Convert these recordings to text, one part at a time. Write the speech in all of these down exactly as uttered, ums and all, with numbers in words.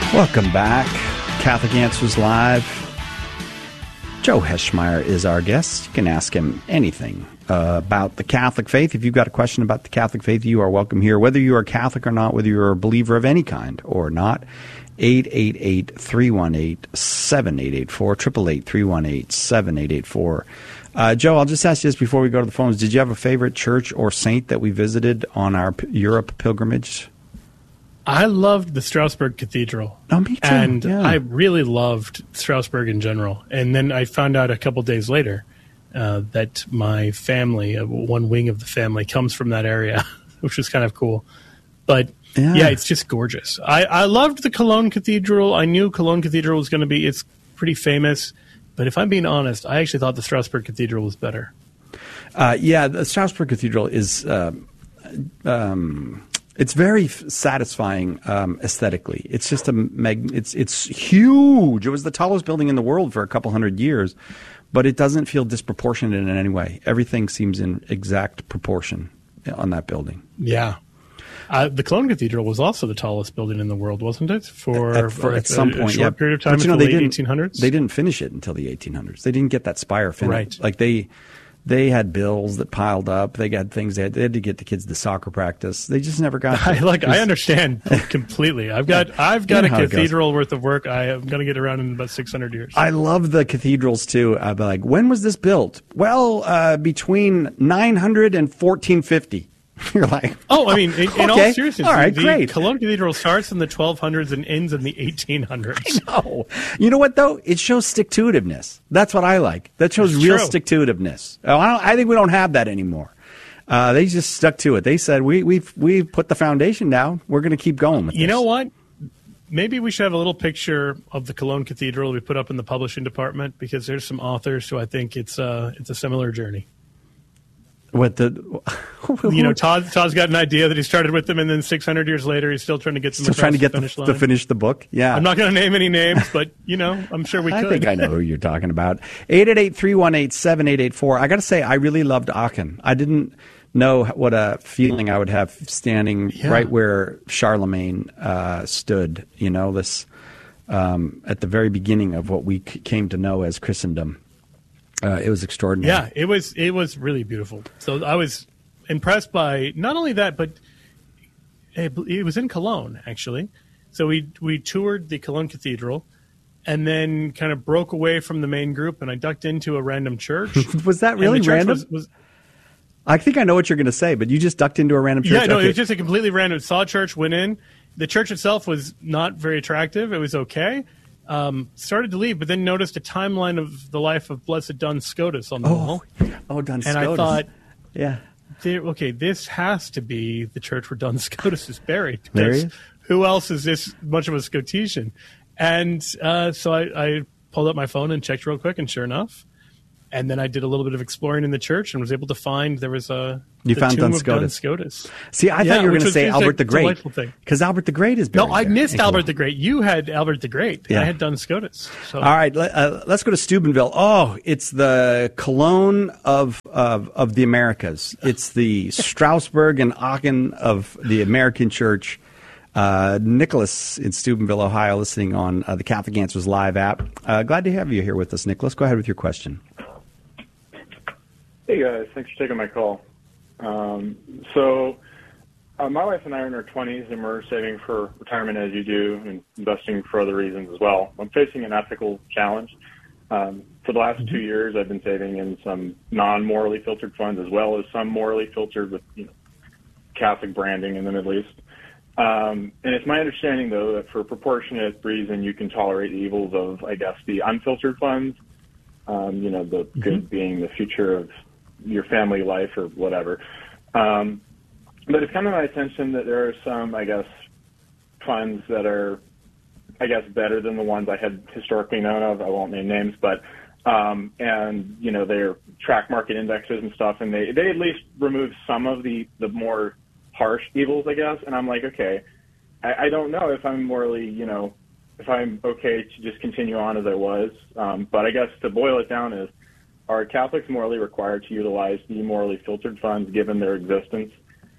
Welcome back. Catholic Answers Live. Joe Heschmeyer is our guest. You can ask him anything uh, about the Catholic faith. If you've got a question about the Catholic faith, you are welcome here, whether you are Catholic or not, whether you're a believer of any kind or not. eight eight eight, three one eight, seven eight eight four, eight eight eight, three one eight, seven eight eight four. Uh, Joe, I'll just ask you this before we go to the phones. Did you have a favorite church or saint that we visited on our P- Europe pilgrimage? I loved the Strasbourg Cathedral. Oh, me too. And yeah. I really loved Strasbourg in general. And then I found out a couple days later uh, that my family, uh, one wing of the family, comes from that area, which was kind of cool. But, yeah, yeah it's just gorgeous. I, I loved the Cologne Cathedral. I knew Cologne Cathedral was going to be, it's pretty famous. But if I'm being honest, I actually thought the Strasbourg Cathedral was better. Uh, yeah, the Strasbourg Cathedral is... Uh, um, It's very f- satisfying um, aesthetically. It's just a mag- it's it's huge. It was the tallest building in the world for a couple hundred years, but it doesn't feel disproportionate in any way. Everything seems in exact proportion on that building. Yeah. Uh, the Cologne Cathedral was also the tallest building in the world, wasn't it? For, at, for, uh, at some a, point, a short yeah. period of time but, you know, until they the didn't, eighteen hundreds? They didn't finish it until the eighteen hundreds. They didn't get that spire finished. Right. Like they... They had bills that piled up. They got things they had, they had to get the kids to soccer practice. They just never got. I like. I understand completely. I've got. I've got You know a how it cathedral worth of work. I am going to get around in about six hundred years. I love the cathedrals too. I'd be like, when was this built? Well, uh, between nine hundred and fourteen fifty. You're like, oh, I mean, in, okay. in all seriousness, all right, the great. Cologne Cathedral starts in the twelve hundreds and ends in the eighteen hundreds. No, you know what though? It shows stick-to-itiveness. That's what I like. That shows It's real true. stick-to-itiveness. Oh, I, don't, I think we don't have that anymore. Uh, they just stuck to it. They said we we've we've put the foundation down. We're going to keep going with this. You know what? Maybe we should have a little picture of the Cologne Cathedral we put up in the publishing department, because there's some authors who I think it's uh, it's a similar journey. What the? You know, Todd Todd's got an idea that he started with them, and then six hundred years later, he's still trying to get them Still across trying to get the finish the, line. to finish the book. Yeah, I'm not going to name any names, but you know, I'm sure we I could. think I know who you're talking about. eight eight eight, three one eight, seven eight eight four. I got to say, I really loved Aachen. I didn't know what a feeling I would have standing Yeah. right where Charlemagne uh, stood. You know, this um, at the very beginning of what we c- came to know as Christendom. Uh, it was extraordinary. Yeah, it was it was really beautiful. So I was impressed by not only that, but it, it was in Cologne, actually. So we we toured the Cologne Cathedral, and then kind of broke away from the main group, and I ducked into a random church. Was that really And the church random? Was, was, I think I know what you're going to say, but you just ducked into a random church. yeah, no, Okay. it was just a completely random. Saw a church, went in. The church itself was not very attractive. It was okay. Um, started to leave, but then noticed a timeline of the life of Blessed Duns Scotus on the wall. Oh, Duns And I Scotus. thought, yeah. there, okay, this has to be the church where Duns Scotus is buried. There he because is. Who else is this much of a Scotitian? And uh, so I, I pulled up my phone and checked real quick, and sure enough. And then I did a little bit of exploring in the church and was able to find there was a You the found tomb Duns of Duns Scotus. Scotus. See, I Yeah, thought you were which going to was say just Albert a the Great, delightful thing. because Albert the Great is buried No, I there. missed In Albert Cologne. the Great. You had Albert the Great. Yeah. I had Duns Scotus. So. All right, let, uh, let's go to Steubenville. Oh, it's the Cologne of, of of the Americas. It's the Strasbourg and Aachen of the American Church. Uh, Nicholas in Steubenville, Ohio, listening on uh, the Catholic Answers Live app. Uh, glad to have you here with us, Nicholas. Go ahead with your question. Hey guys, thanks for taking my call. Um, so, uh, my wife and I are in our twenties, and we're saving for retirement as you do, and investing for other reasons as well. I'm facing an ethical challenge. Um, for the last two years, I've been saving in some non-morally filtered funds, as well as some morally filtered with, you know, Catholic branding in the Middle East. Um, and it's my understanding, though, that for a proportionate reason, you can tolerate the evils of, I guess, the unfiltered funds. Um, you know, the mm-hmm. good being the future of your family life or whatever. Um, but it's come to my attention that there are some, I guess, funds that are, I guess, better than the ones I had historically known of. I won't name names, but, um, and, you know, they're track market indexes and stuff, and they, they at least remove some of the, the more harsh evils, I guess. And I'm like, okay, I, I don't know if I'm morally, you know, if I'm okay to just continue on as I was. Um, but I guess to boil it down is, are Catholics morally required to utilize the morally filtered funds given their existence?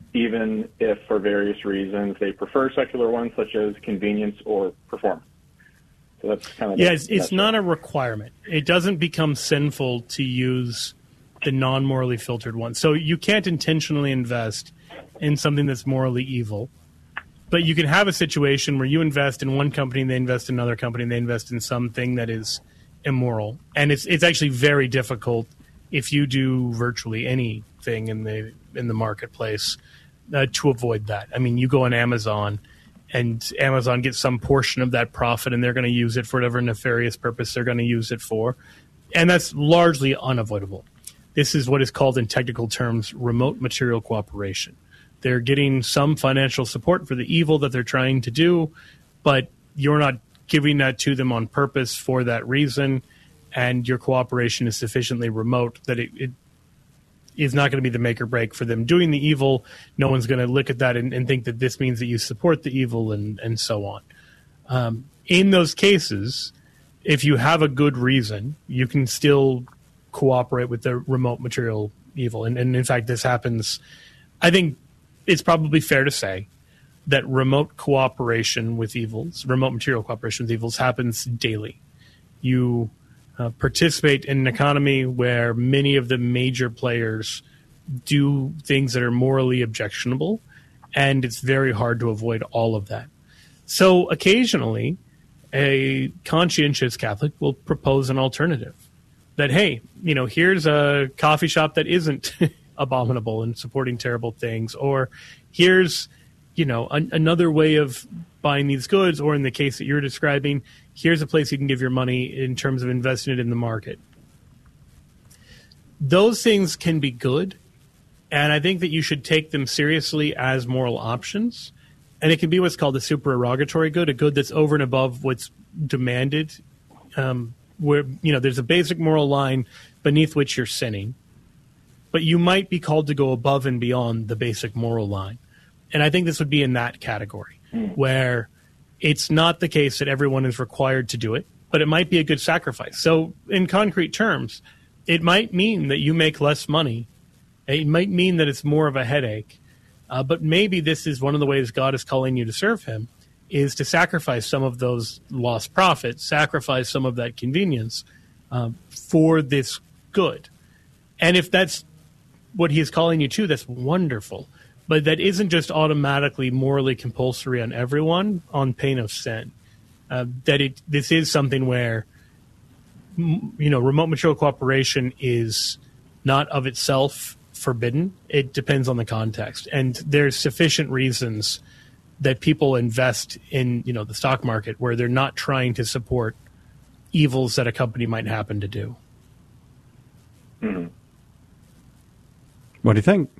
even if for various reasons they prefer secular ones, such as convenience or performance. So that's kind of yeah. It's, it's not a requirement. It doesn't become sinful to use the non-morally filtered one. So you can't intentionally invest in something that's morally evil, but you can have a situation where you invest in one company and they invest in another company and they invest in something that is immoral. And it's it's actually very difficult if you do virtually anything in the in the marketplace uh, to avoid that. I mean, you go on Amazon and Amazon gets some portion of that profit and they're going to use it for whatever nefarious purpose they're going to use it for. And that's largely unavoidable. This is what is called in technical terms remote material cooperation. They're getting some financial support for the evil that they're trying to do, but you're not giving that to them on purpose for that reason, and your cooperation is sufficiently remote that it, it is not going to be the make or break for them doing the evil. No one's going to look at that and, and think that this means that you support the evil and, and so on. Um, in those cases, if you have a good reason, you can still cooperate with the remote material evil. And, and in fact, this happens, I think it's probably fair to say that remote cooperation with evils, remote material cooperation with evils happens daily. You uh, participate in an economy where many of the major players do things that are morally objectionable, and it's very hard to avoid all of that. So occasionally, a conscientious Catholic will propose an alternative that, hey, you know, here's a coffee shop that isn't abominable and supporting terrible things, or here's, you know, an, another way of buying these goods, or in the case that you're describing, here's a place you can give your money in terms of investing it in the market. Those things can be good, and I think that you should take them seriously as moral options. And it can be what's called a supererogatory good, a good that's over and above what's demanded, um, where, you know, there's a basic moral line beneath which you're sinning, but you might be called to go above and beyond the basic moral line. And I think this would be in that category, where it's not the case that everyone is required to do it, but it might be a good sacrifice. So in concrete terms, it might mean that you make less money. It might mean that it's more of a headache. Uh, but maybe this is one of the ways God is calling you to serve him, is to sacrifice some of those lost profits, sacrifice some of that convenience uh, for this good. And if that's what he is calling you to, that's wonderful. But that isn't just automatically morally compulsory on everyone on pain of sin. Uh, that it this is something where, you know, remote material cooperation is not of itself forbidden. It depends on the context. And there's sufficient reasons that people invest in, you know, the stock market where they're not trying to support evils that a company might happen to do. Mm-hmm. What do you think?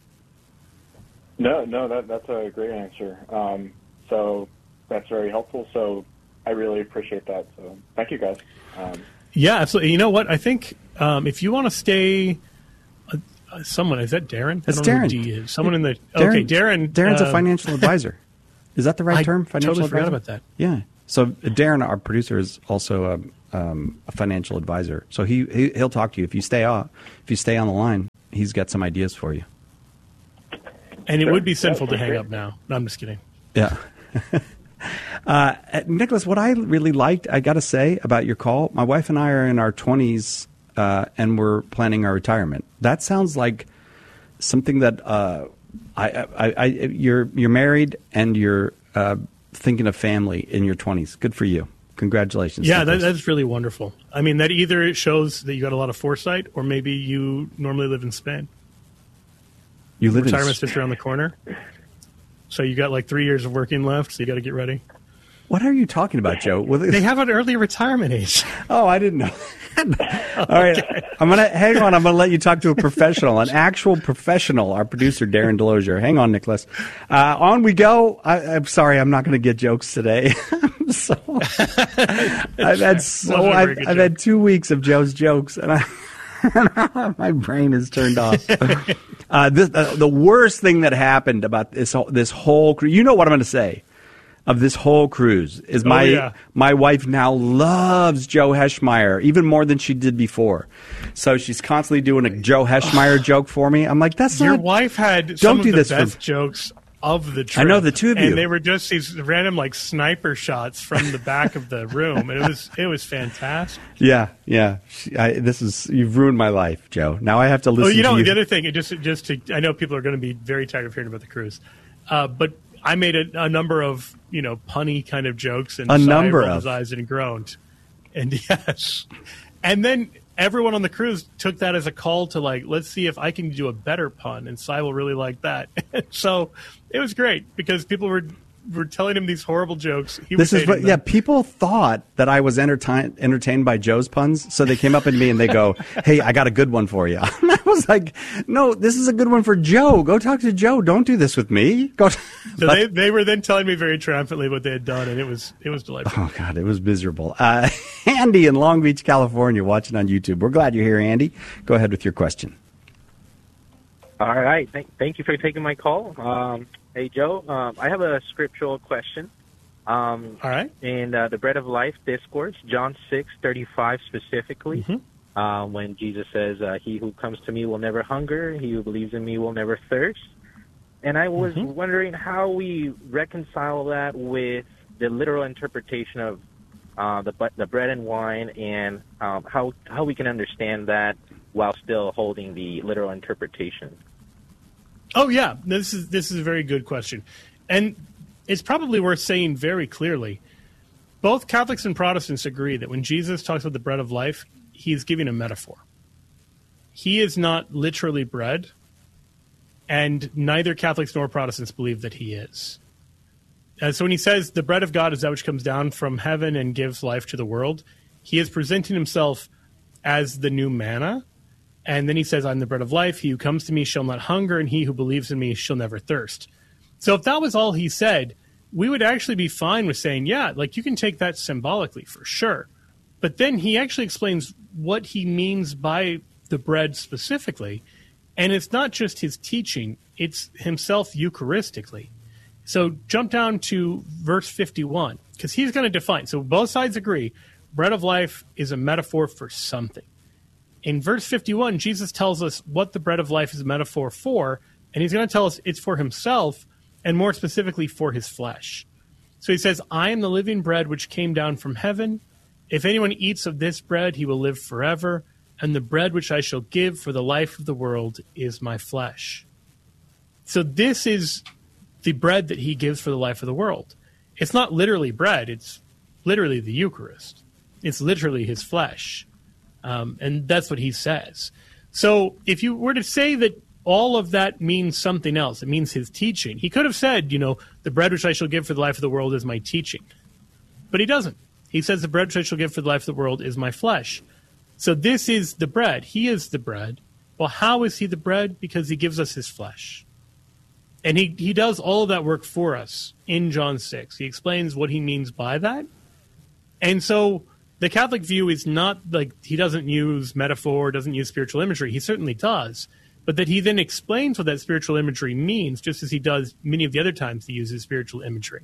No, no, that that's a great answer. Um, so that's very helpful. So I really appreciate that. So thank you, guys. Um, yeah, absolutely. You know what? I think um, if you want to stay, uh, uh, someone is that Darren? That's I don't know Darren. who D is. Someone in the Darren, okay, Darren. Darren's uh, a financial advisor. Is that the right I term? Financial totally advisor? forgot about that. Yeah. So Darren, our producer, is also a, um, a financial advisor. So he, he he'll talk to you if you stay on if you stay on the line. He's got some ideas for you. And it Sure. would be sinful Yeah, to hang great. up now. No, I'm just kidding. Yeah. uh, Nicholas, what I really liked, I got to say, about your call, my wife and I are in our twenties uh, and we're planning our retirement. That sounds like something that uh, I, I, I, you're you're married and you're uh, thinking of family in your twenties. Good for you. Congratulations. Yeah, that, Nicholas. that's really wonderful. I mean, that either shows that you got a lot of foresight, or maybe you normally live in Spain. You live Retirement's in just around the corner. So you got like three years of working left, so you got to get ready. What are you talking about, Joe? Well, They have an early retirement age. Oh, I didn't know. All right, I'm gonna hang on. I'm gonna let you talk to a professional, an actual professional. Our producer, Darren Delosier. Hang on, Nicholas. Uh, on we go. I, I'm sorry, I'm not going to get jokes today. so I've had so Wasn't a very I've, good I've joke. had two weeks of Joe's jokes, and I, my brain is turned off. Uh, this, uh, the worst thing that happened about this whole, this whole, you know what I'm going to say. of this whole cruise is my oh, yeah. my wife now loves Joe Heschmeyer even more than she did before. So she's constantly doing a Joe Heschmeyer joke for me. I'm like, that's Your not. wife had don't some do of the this best for, jokes of the trip. I know, the two of you. And they were just these random like sniper shots from the back of the room. And it was it was fantastic. Yeah, yeah. She, I, this is you've ruined my life, Joe. Now I have to listen. Oh, you know to you. the other thing, it just just to I know people are going to be very tired of hearing about the cruise, uh, but I made a, a number of you know punny kind of jokes and a Sai number rolled of his eyes and groaned, and yes, and then everyone on the cruise took that as a call to like, let's see if I can do a better pun, and Sai will really like that. So it was great because people were were telling him these horrible jokes. He this was is what, them. yeah. People thought that I was entertain, entertained by Joe's puns, so they came up to me and they go, "Hey, I got a good one for you." And I was like, "No, this is a good one for Joe. Go talk to Joe. Don't do this with me." Go. So they they were then telling me very triumphantly what they had done, and it was it was delightful. Oh God, it was miserable. Uh, Andy in Long Beach, California, watching on YouTube. We're glad you're here, Andy. Go ahead with your question. All right. Thank, thank you for taking my call. Um, hey, Joe, um, I have a scriptural question. Um, All right. In uh, the Bread of Life discourse, John six thirty-five specifically, mm-hmm. uh, when Jesus says, uh, he who comes to me will never hunger, he who believes in me will never thirst. And I was mm-hmm. wondering how we reconcile that with the literal interpretation of uh, the the bread and wine, and um, how how we can understand that while still holding the literal interpretation. Oh yeah, this is this is a very good question, and it's probably worth saying very clearly. Both Catholics and Protestants agree that when Jesus talks about the bread of life, he is giving a metaphor. He is not literally bread, and neither Catholics nor Protestants believe that he is. Uh, so when he says the bread of God is that which comes down from heaven and gives life to the world, he is presenting himself as the new manna. And then he says, I'm the bread of life. He who comes to me shall not hunger, and he who believes in me shall never thirst. So if that was all he said, we would actually be fine with saying, yeah, like you can take that symbolically for sure. But then he actually explains what he means by the bread specifically. And it's not just his teaching, it's himself Eucharistically. So jump down to verse fifty-one, because he's going to define. So both sides agree, bread of life is a metaphor for something. In verse fifty-one, Jesus tells us what the bread of life is a metaphor for, and he's going to tell us it's for himself, and more specifically for his flesh. So he says, I am the living bread which came down from heaven. If anyone eats of this bread, he will live forever, and the bread which I shall give for the life of the world is my flesh. So this is the bread that he gives for the life of the world. It's not literally bread, it's literally the Eucharist. It's literally his flesh. Um, and that's what he says. So if you were to say that all of that means something else, it means his teaching. He could have said, you know, the bread which I shall give for the life of the world is my teaching. But he doesn't. He says the bread which I shall give for the life of the world is my flesh. So this is the bread. He is the bread. Well, how is he the bread? Because he gives us his flesh. And he, he does all of that work for us in John six. He explains what he means by that. And so the Catholic view is not like he doesn't use metaphor, doesn't use spiritual imagery. He certainly does. But that he then explains what that spiritual imagery means, just as he does many of the other times he uses spiritual imagery.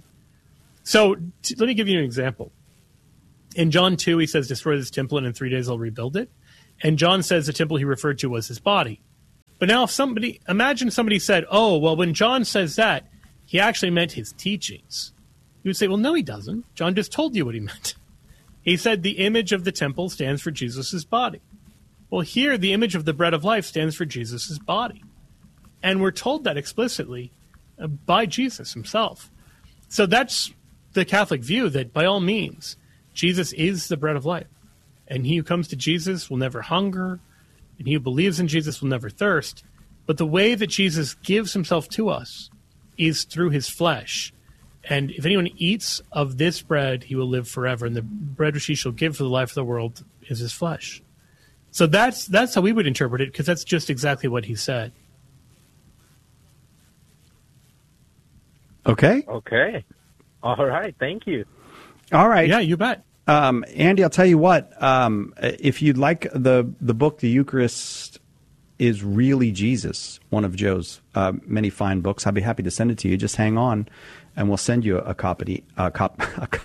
So t- let me give you an example. In John two, he says, destroy this temple, and in three days I'll rebuild it. And John says the temple he referred to was his body. But now if somebody, imagine somebody said, oh, well, when John says that, he actually meant his teachings. You would say, well, no, he doesn't. John just told you what he meant. He said the image of the temple stands for Jesus' body. Well, here, the image of the bread of life stands for Jesus' body. And we're told that explicitly uh, by Jesus himself. So that's the Catholic view, that by all means, Jesus is the bread of life. And he who comes to Jesus will never hunger, and he who believes in Jesus will never thirst. But the way that Jesus gives himself to us is through his flesh. And if anyone eats of this bread, he will live forever. And the bread which he shall give for the life of the world is his flesh. So that's that's how we would interpret it, because that's just exactly what he said. Okay. Okay. All right. Thank you. All right. Yeah, you bet. Um, Andy, I'll tell you what, um, if you'd like the, the book, The Eucharist is Really Jesus, one of Joe's uh, many fine books, I'd be happy to send it to you. Just hang on. and we'll send you a copy. A cop, a co-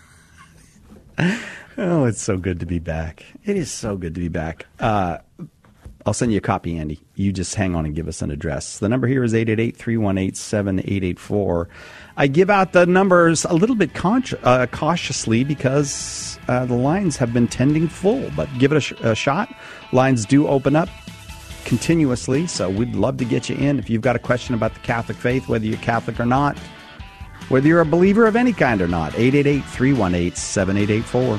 oh, it's so good to be back. It is so good to be back. Uh, I'll send you a copy, Andy. You just hang on and give us an address. The number here is eight eight eight, three one eight, seven eight eight four. I give out the numbers a little bit con- uh, cautiously because uh, the lines have been tending full, but give it a, sh- a shot. Lines do open up continuously, so we'd love to get you in. If you've got a question about the Catholic faith, whether you're Catholic or not, whether you're a believer of any kind or not, eight eight eight, three one eight, seven eight eight four.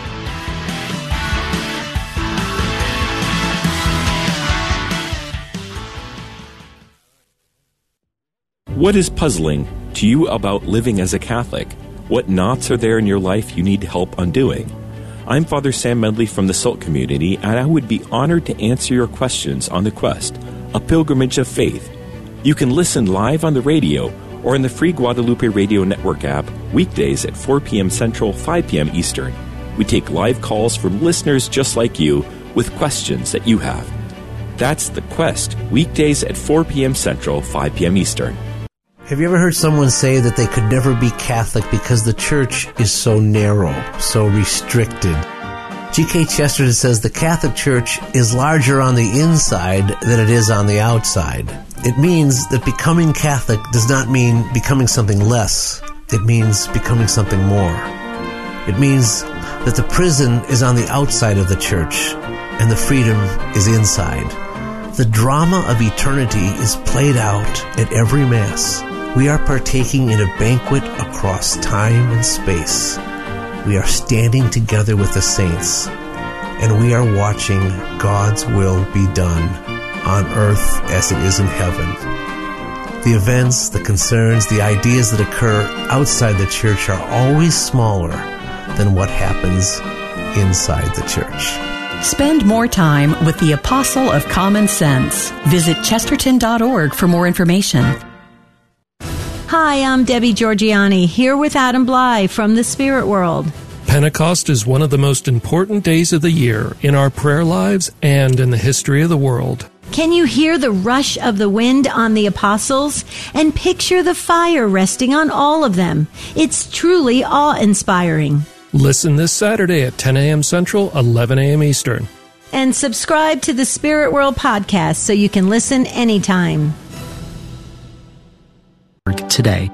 What is puzzling to you about living as a Catholic? What knots are there in your life you need help undoing? I'm Father Sam Medley from the Salt Community, and I would be honored to answer your questions on The Quest, a pilgrimage of faith. You can listen live on the radio or in the free Guadalupe Radio Network app weekdays at four p.m. Central, five p.m. Eastern. We take live calls from listeners just like you with questions that you have. That's The Quest, weekdays at four p.m. Central, five p.m. Eastern. Have you ever heard someone say that they could never be Catholic because the church is so narrow, so restricted? G K Chesterton says the Catholic Church is larger on the inside than it is on the outside. It means that becoming Catholic does not mean becoming something less. It means becoming something more. It means that the prison is on the outside of the church and the freedom is inside. The drama of eternity is played out at every Mass. We are partaking in a banquet across time and space. We are standing together with the saints, and we are watching God's will be done on earth as it is in heaven. The events, the concerns, the ideas that occur outside the church are always smaller than what happens inside the church. Spend more time with the Apostle of Common Sense. Visit chesterton dot org for more information. Hi, I'm Debbie Georgiani, here with Adam Bly from the Spirit World. Pentecost is one of the most important days of the year in our prayer lives and in the history of the world. Can you hear the rush of the wind on the apostles and picture the fire resting on all of them? It's truly awe-inspiring. Listen this Saturday at ten a.m. Central, eleven a.m. Eastern. And subscribe to the Spirit World podcast so you can listen anytime. Today.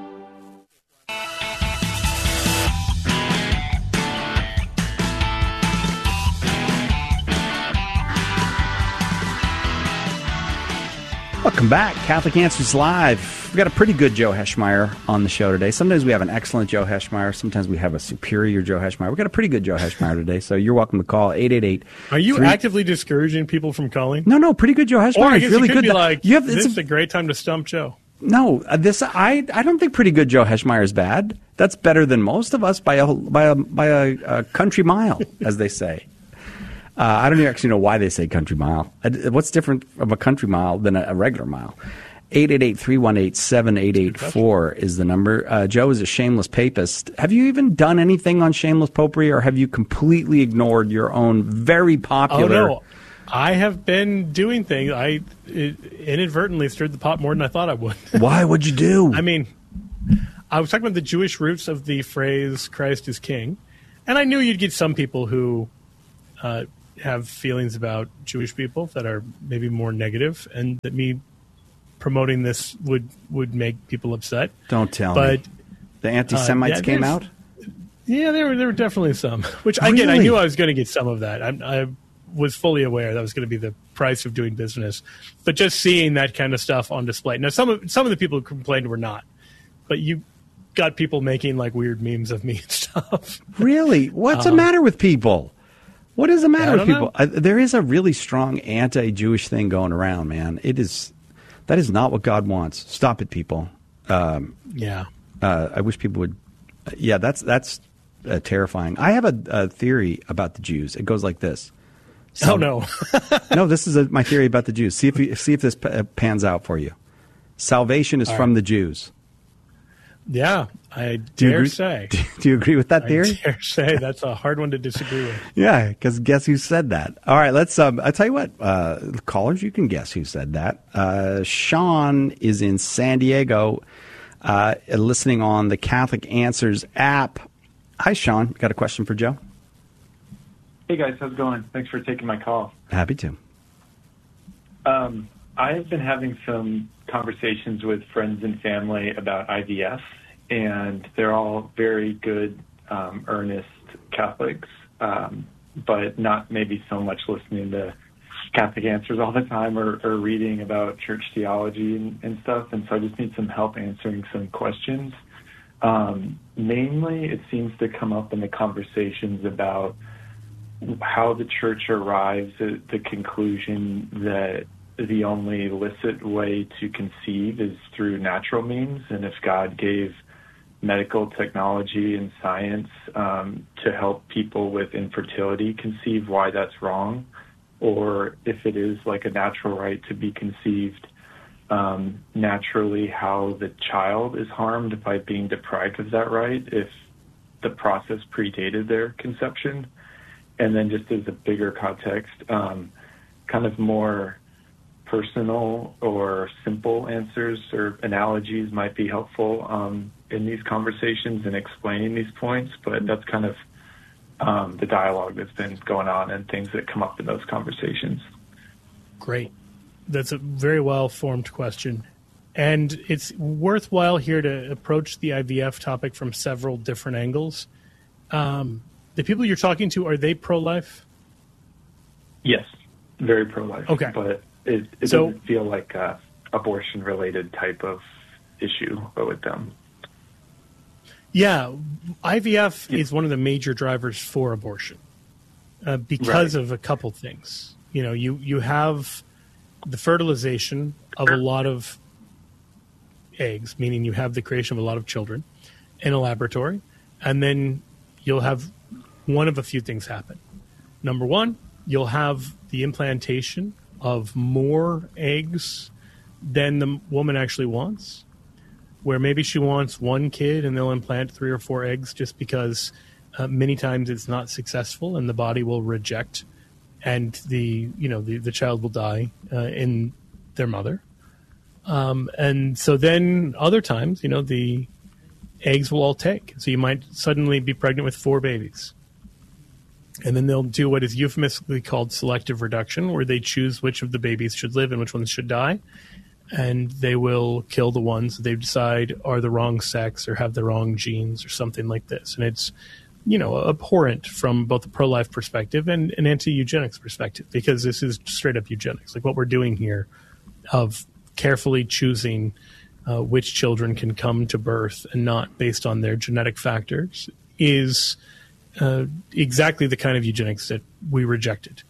Welcome back. Catholic Answers Live. We've got a pretty good Joe Heschmeyer on the show today. Sometimes we have an excellent Joe Heschmeyer. Sometimes we have a superior Joe Heschmeyer. We've got a pretty good Joe Heschmeyer today, so you're welcome to call eight eight eight. Are you three actively discouraging people from calling? No, no, pretty good Joe Heschmeyer. Or I guess it's really you could good. be like, you have, this it's is a great time to stump Joe. No, uh, this I I don't think pretty good Joe Heschmeyer is bad. That's better than most of us by a by a by a, a country mile, as they say. Uh, I don't actually know why they say country mile. What's different from a country mile than a, a regular mile? eight eight eight, three one eight, seven eight eight four is the number. Uh, Joe is a shameless papist. Have you even done anything on shameless popery, or have you completely ignored your own very popular... Oh, no. I have been doing things. I it, inadvertently stirred the pot more than I thought I would. Why? What'd you do? I mean, I was talking about the Jewish roots of the phrase Christ is King, and I knew you'd get some people who uh, have feelings about Jewish people that are maybe more negative, and that me promoting this would, would make people upset. Don't tell but, me. The anti-Semites uh, yeah, came out? Yeah, there were, there were definitely some. Which, again, really? I knew I was going to get some of that. I, I was fully aware that was going to be the price of doing business. But just seeing that kind of stuff on display. Now, some of some of the people who complained were not. But you got people making, like, weird memes of me and stuff. Really? What's um, the matter with people? What is the matter with people? I, there is a really strong anti-Jewish thing going around, man. It is... That is not what God wants. Stop it, people. Um, yeah. Uh, I wish people would. Uh, yeah, that's that's uh, terrifying. I have a, a theory about the Jews. It goes like this. So, oh no. No, this is a, my theory about the Jews. See if you, see if this p- pans out for you. Salvation is All from right. the Jews. Yeah, I do dare agree, say. Do, do you agree with that theory? I dare say that's a hard one to disagree with. Yeah, because guess who said that? All right, let's. Um, I tell you what, uh, callers, you can guess who said that. Uh, Sean is in San Diego. uh, listening on the Catholic Answers app. Hi, Sean. Got a question for Joe? Hey, guys. How's it going? Thanks for taking my call. Happy to. Um, I've been having some conversations with friends and family about I V F, and they're all very good, um, earnest Catholics, um, but not maybe so much listening to Catholic Answers all the time or, or reading about church theology and, and stuff. And so I just need some help answering some questions. Um, mainly, it seems to come up in the conversations about how the church arrives at the conclusion that the only licit way to conceive is through natural means. And if God gave medical technology and science um, to help people with infertility conceive, why that's wrong, or if it is like a natural right to be conceived um, naturally, how the child is harmed by being deprived of that right if the process predated their conception. And then just as a bigger context, um, kind of more personal or simple answers or analogies might be helpful um, in these conversations and explaining these points, but that's kind of um, the dialogue that's been going on and things that come up in those conversations. Great. That's a very well-formed question. And it's worthwhile here to approach the I V F topic from several different angles. Um, the people you're talking to, are they pro-life? Yes, very pro-life. Okay. But it, it so, doesn't feel like a abortion-related type of issue with them. Yeah, I V F yeah. is one of the major drivers for abortion uh, because right. of a couple things. You know, you, you have the fertilization of a lot of eggs, meaning you have the creation of a lot of children in a laboratory, and then you'll have one of a few things happen. Number one, you'll have the implantation of more eggs than the woman actually wants, where maybe she wants one kid and they'll implant three or four eggs just because uh, many times it's not successful and the body will reject and the, you know, the, the child will die uh, in their mother. Um, and so then other times, you know, the eggs will all take. So you might suddenly be pregnant with four babies. And then they'll do what is euphemistically called selective reduction, where they choose which of the babies should live and which ones should die. And they will kill the ones that they decide are the wrong sex or have the wrong genes or something like this. And it's, you know, abhorrent from both a pro-life perspective and an anti-eugenics perspective, because this is straight up eugenics. Like what we're doing here of carefully choosing uh, which children can come to birth and not based on their genetic factors is uh, exactly the kind of eugenics that we rejected.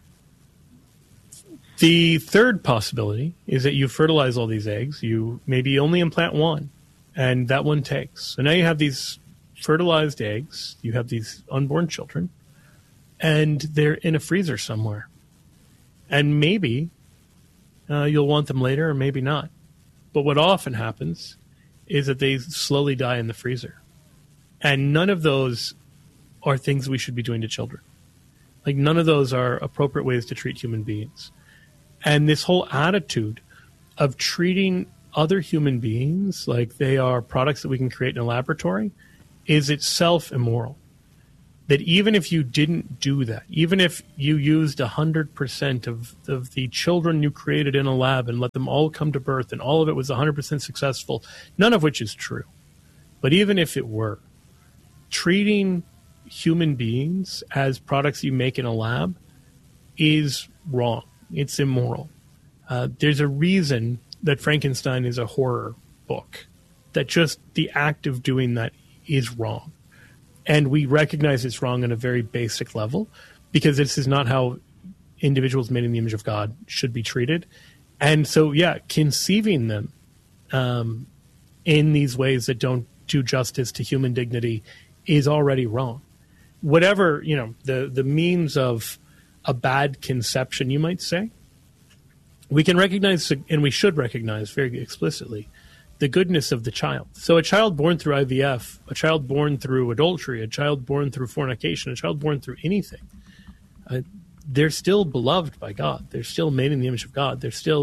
The third possibility is that you fertilize all these eggs. You maybe only implant one, and that one takes. So now you have these fertilized eggs. You have these unborn children, and they're in a freezer somewhere. And maybe uh, you'll want them later, or maybe not. But what often happens is that they slowly die in the freezer. And none of those are things we should be doing to children. Like, none of those are appropriate ways to treat human beings. And this whole attitude of treating other human beings like they are products that we can create in a laboratory is itself immoral. That even if you didn't do that, even if you used one hundred percent of, of the children you created in a lab and let them all come to birth and all of it was one hundred percent successful, none of which is true. But even if it were, treating human beings as products you make in a lab is wrong. It's immoral. Uh, there's a reason that Frankenstein is a horror book, that just the act of doing that is wrong. And we recognize it's wrong on a very basic level because this is not how individuals made in the image of God should be treated. And so, yeah, conceiving them um, in these ways that don't do justice to human dignity is already wrong. Whatever, you know, the, the means of a bad conception, you might say, we can recognize, and we should recognize very explicitly, the goodness of the child. So a child born through I V F, a child born through adultery, a child born through fornication, a child born through anything, uh, they're still beloved by God. They're still made in the image of God. They're still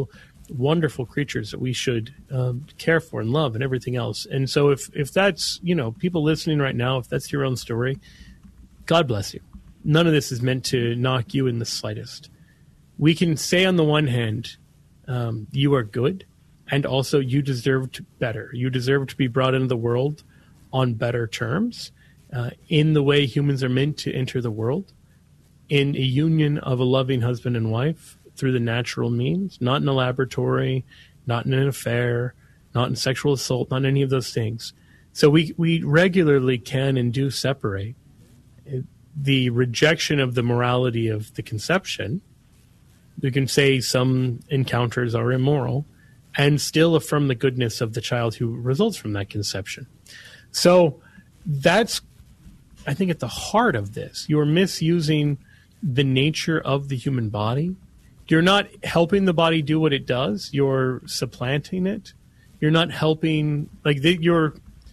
wonderful creatures that we should um, care for and love and everything else. And so if, if that's, you know, people listening right now, if that's your own story, God bless you. None of this is meant to knock you in the slightest. We can say on the one hand, um, you are good, and also you deserve to better. You deserve to be brought into the world on better terms, uh, in the way humans are meant to enter the world, in a union of a loving husband and wife through the natural means, not in a laboratory, not in an affair, not in sexual assault, not in any of those things. So we, we regularly can and do separate the rejection of the morality of the conception. We can say some encounters are immoral and still affirm the goodness of the child who results from that conception. So that's, I think, at the heart of this. You're misusing the nature of the human body. You're not helping the body do what it does. You're supplanting it. You're not helping, like, the, you're,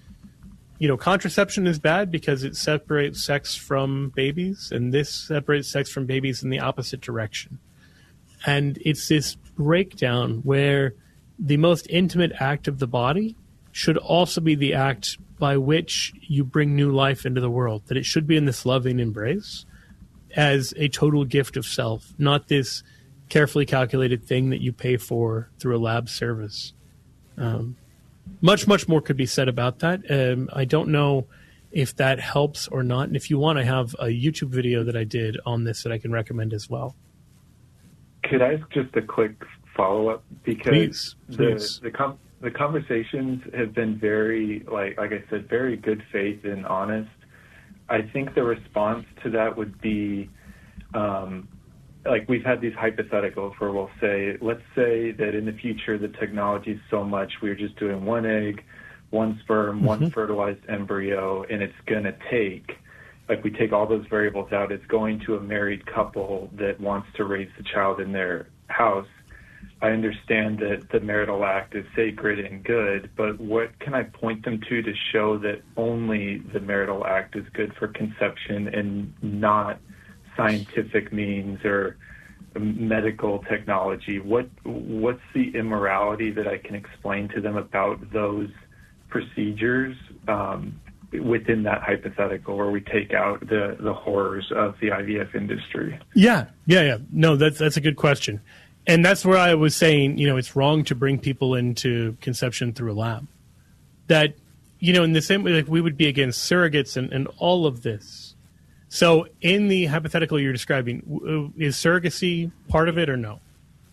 you know, contraception is bad because it separates sex from babies, and this separates sex from babies in the opposite direction. And it's this breakdown where the most intimate act of the body should also be the act by which you bring new life into the world, that it should be in this loving embrace as a total gift of self, not this carefully calculated thing that you pay for through a lab service. Um, much, much more could be said about that. Um, I don't know if that helps or not. And if you want, I have a YouTube video that I did on this that I can recommend as well. Could I ask just a quick follow-up? Because please, please. the the, com- the conversations have been very, like like I said, very good faith and honest. I think the response to that would be, um, like we've had these hypotheticals where we'll say, let's say that in the future the technology is so much we're just doing one egg, one sperm, mm-hmm. one fertilized embryo, and it's going to take, like we take all those variables out, it's going to a married couple that wants to raise the child in their house. I understand that the marital act is sacred and good, but what can I point them to to show that only the marital act is good for conception and not scientific means or medical technology? What what's the immorality that I can explain to them about those procedures um, within that hypothetical where we take out the, the horrors of the I V F industry? Yeah, yeah, yeah. No, that's that's a good question. And that's where I was saying, you know, it's wrong to bring people into conception through a lab. That, you know, in the same way, like we would be against surrogates and, and all of this. So in the hypothetical you're describing, is surrogacy part of it or no?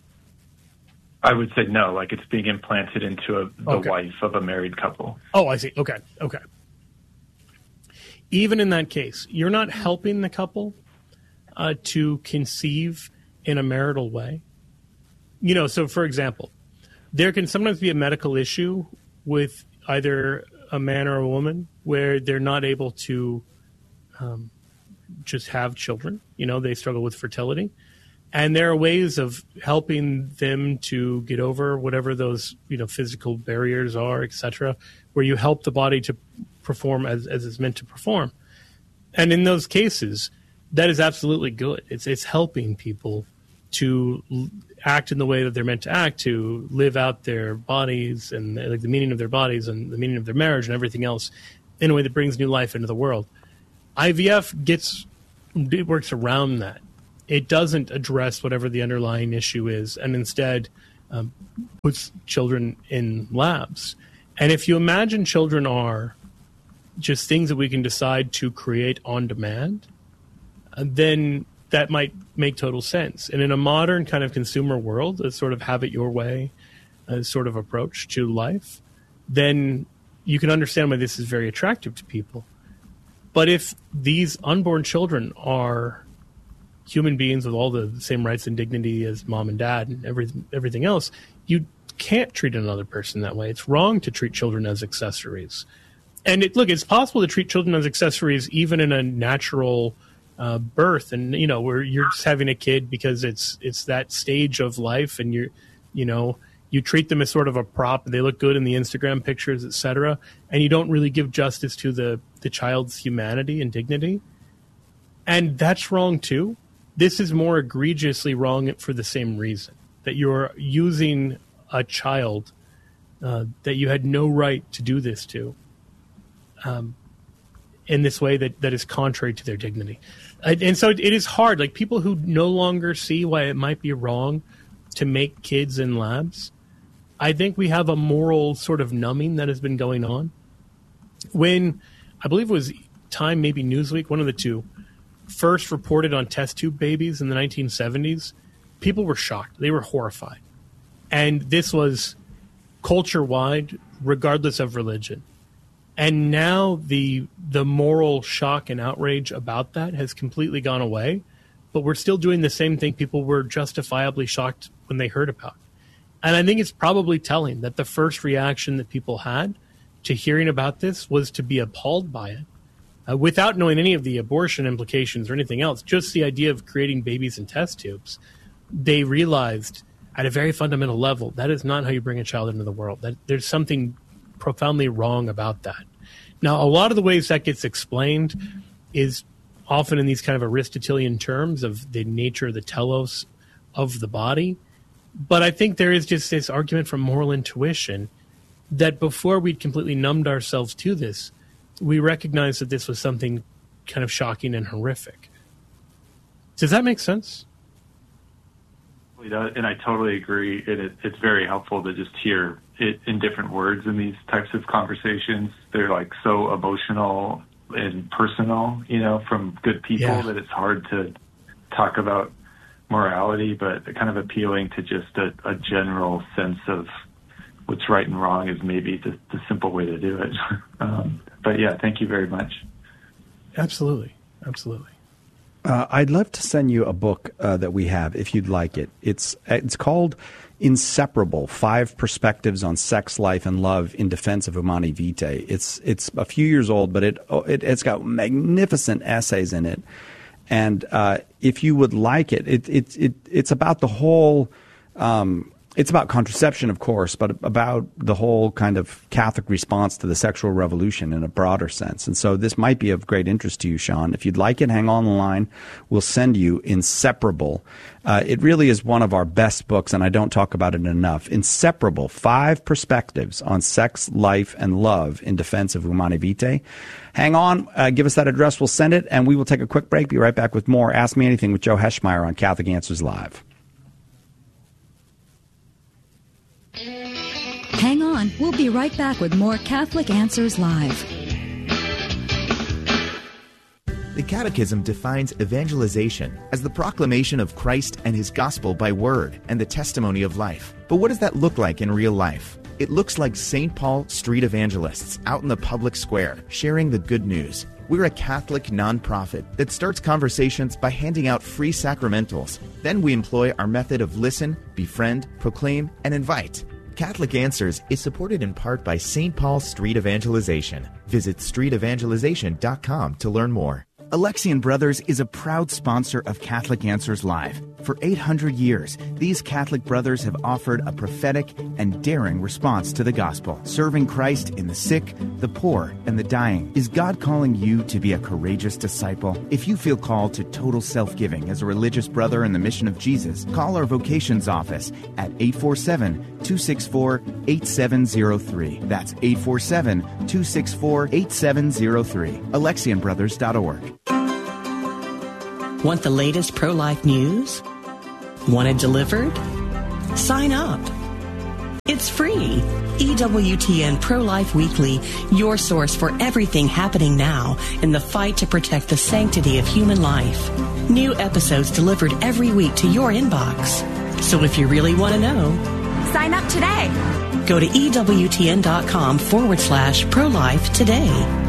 I would say no, like it's being implanted into a, the okay. wife of a married couple. Oh, I see. Okay, okay. Even in that case, you're not helping the couple uh, to conceive in a marital way. You know, so for example, there can sometimes be a medical issue with either a man or a woman where they're not able to um, just have children. You know, they struggle with fertility. And there are ways of helping them to get over whatever those, you know, physical barriers are, et cetera, where you help the body to perform as, as it's meant to perform. And in those cases, that is absolutely good. It's it's helping people to act in the way that they're meant to act, to live out their bodies and like the meaning of their bodies and the meaning of their marriage and everything else in a way that brings new life into the world. I V F gets, it works around that. It doesn't address whatever the underlying issue is and instead um, puts children in labs. And if you imagine children are just things that we can decide to create on demand, then that might make total sense. And in a modern kind of consumer world, a sort of have it your way uh, sort of approach to life, then you can understand why this is very attractive to people. But if these unborn children are human beings with all the same rights and dignity as mom and dad and every, everything else, you can't treat another person that way. It's wrong to treat children as accessories. And it, look, it's possible to treat children as accessories even in a natural Uh, birth, and you know, where you're just having a kid because it's it's that stage of life, and you're, you know, you treat them as sort of a prop. They look good in the Instagram pictures, et cetera, and you don't really give justice to the the child's humanity and dignity, and that's wrong too. This is more egregiously wrong for the same reason, that you're using a child uh, that you had no right to do this to um, in this way that, that is contrary to their dignity. And, and so it, it is hard. Like, people who no longer see why it might be wrong to make kids in labs, I think we have a moral sort of numbing that has been going on. When, I believe it was Time, maybe Newsweek, one of the two, first reported on test tube babies in the nineteen seventies, people were shocked. They were horrified. And this was culture-wide, regardless of religion. And now the the moral shock and outrage about that has completely gone away, but we're still doing the same thing people were justifiably shocked when they heard about. And I think it's probably telling that the first reaction that people had to hearing about this was to be appalled by it, uh, without knowing any of the abortion implications or anything else, just the idea of creating babies in test tubes. They realized at a very fundamental level, that is not how you bring a child into the world. That there's something profoundly wrong about that. Now, a lot of the ways that gets explained is often in these kind of Aristotelian terms of the nature, the telos of the body. But I think there is just this argument from moral intuition that before we'd completely numbed ourselves to this, we recognized that this was something kind of shocking and horrific. Does that make sense? And I totally agree. And it, it's very helpful to just hear it in different words in these types of conversations. They're like so emotional and personal, you know, from good people yeah. that it's hard to talk about morality, but kind of appealing to just a, a general sense of what's right and wrong is maybe the, the simple way to do it. um, but yeah, thank you very much. Absolutely. Absolutely. Uh, I'd love to send you a book uh, that we have, if you'd like it. It's it's called Inseparable: Five Perspectives on Sex, Life, and Love in Defense of Humanae Vitae. It's it's a few years old, but it, it it's got magnificent essays in it. And uh, if you would like it, it, it, it it's about the whole. Um, It's about contraception, of course, but about the whole kind of Catholic response to the sexual revolution in a broader sense. And so this might be of great interest to you, Sean. If you'd like it, hang on the line. We'll send you Inseparable. Uh, it really is one of our best books, and I don't talk about it enough. Inseparable: Five Perspectives on Sex, Life, and Love in Defense of Humanae Vitae. Hang on. Uh, give us that address. We'll send it, and we will take a quick break. Be right back with more Ask Me Anything with Joe Heschmeyer on Catholic Answers Live. Hang on. We'll be right back with more Catholic Answers Live. The Catechism defines evangelization as the proclamation of Christ and his gospel by word and the testimony of life. But what does that look like in real life? It looks like Saint Paul street evangelists out in the public square sharing the good news. We're a Catholic nonprofit that starts conversations by handing out free sacramentals. Then we employ our method of listen, befriend, proclaim, and invite. Catholic Answers is supported in part by Saint Paul Street Evangelization. Visit street evangelization dot com to learn more. Alexian Brothers is a proud sponsor of Catholic Answers Live. For eight hundred years, these Catholic brothers have offered a prophetic and daring response to the gospel, serving Christ in the sick, the poor, and the dying. Is God calling you to be a courageous disciple? If you feel called to total self-giving as a religious brother in the mission of Jesus, call our vocations office at eight four seven, two six four, eight seven zero three. That's eight four seven, two six four, eight seven zero three. Alexian Brothers dot org. Want the latest pro-life news? Want it delivered? Sign up. It's free. E W T N Pro-Life Weekly, your source for everything happening now in the fight to protect the sanctity of human life. New episodes delivered every week to your inbox. So if you really want to know, sign up today. Go to E W T N dot com forward slash pro-life today.